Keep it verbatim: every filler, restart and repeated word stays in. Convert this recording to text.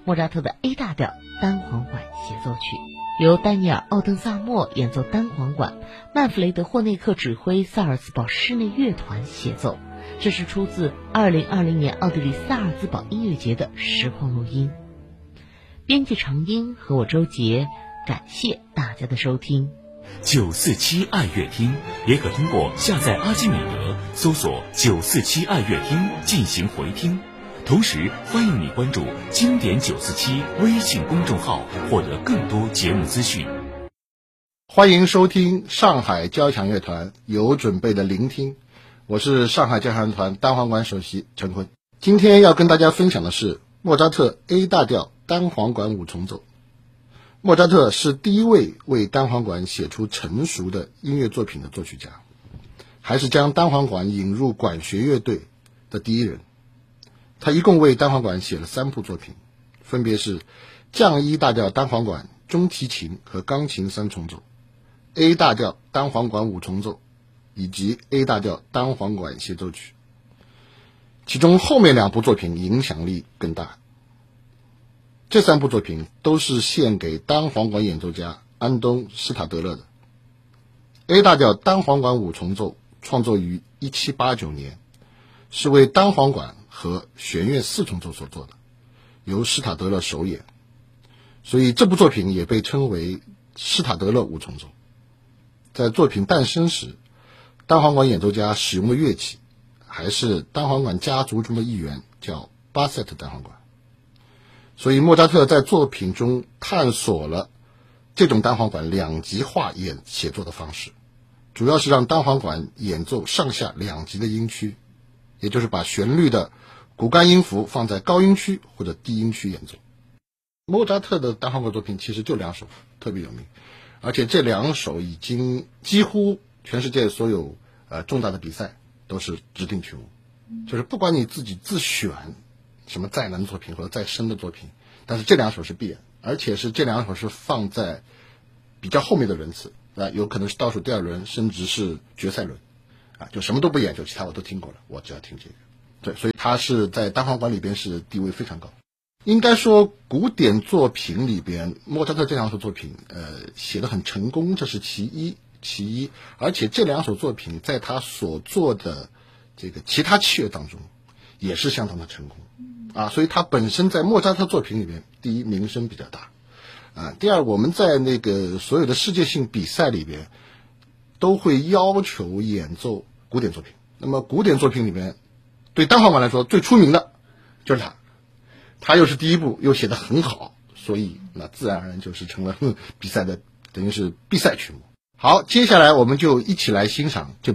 莫扎特的 A 大调单簧管协奏曲，由丹尼尔·奥登萨默演奏单簧管，曼弗雷德·霍内克指挥萨尔茨堡室内乐团协奏。这是出自二零二零年奥地利萨尔茨堡音乐节的实况录音。编辑长英和我周杰，感谢大家的收听。 九四七爱乐听也可通过下载阿基米德搜索九四七爱乐听进行回听。同时欢迎你关注经典九四七微信公众号，获得更多节目资讯。 欢迎收听上海交响乐团有准备的聆听，我是上海交响乐团单簧管首席陈坤。今天要跟大家分享的是莫扎特 A 大调单簧管五重奏。莫扎特是第一位为单簧管写出成熟的音乐作品的作曲家，还是将单簧管引入管弦乐队的第一人。他一共为单簧管写了三部作品，分别是降一大调单簧管、中提琴和钢琴三重奏， A 大调单簧管五重奏，以及 A 大调单簧管协奏曲。其中后面两部作品影响力更大。这三部作品都是献给单簧管演奏家安东·施塔德勒的。 A 大调单簧管五重奏创作于一七八九年，是为单簧管和弦乐四重奏所做的，由施塔德勒首演，所以这部作品也被称为施塔德勒五重奏。在作品诞生时，单簧管演奏家使用的乐器还是单簧管家族中的一员，叫巴塞特单簧管。所以莫扎特在作品中探索了这种单簧管两极化演写作的方式，主要是让单簧管演奏上下两极的音区，也就是把旋律的骨干音符放在高音区或者低音区演奏。莫扎特的单簧管作品其实就两首特别有名，而且这两首已经几乎全世界所有呃重大的比赛都是指定曲目，就是不管你自己自选什么再难的作品或者再深的作品，但是这两首是必然，而且是这两首是放在比较后面的轮次啊，有可能是倒数第二轮，甚至是决赛轮啊，就什么都不演，就其他我都听过了，我只要听这个。对，所以他是在单簧管里边是地位非常高。应该说古典作品里边莫扎特这两首作品呃写得很成功，这是其一其一而且这两首作品在他所做的这个其他器乐当中也是相当的成功啊，所以他本身在莫扎特作品里边，第一名声比较大啊，第二我们在那个所有的世界性比赛里边都会要求演奏古典作品。那么古典作品里边对单簧管来说最出名的就是他，他又是第一部又写得很好，所以那自然而然就是成了比赛的等于是必赛曲目。好，接下来我们就一起来欣赏这部